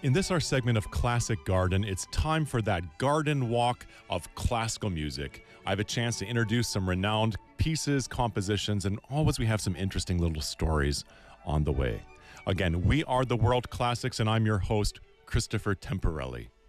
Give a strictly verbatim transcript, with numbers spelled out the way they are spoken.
In this our segment of Classic Garden, it's time for that garden walk of classical music. I have a chance to introduce some renowned pieces, compositions, and always we have some interesting little stories on the way. Again, we are the World Classics, and I'm your host, Christopher Temporelli.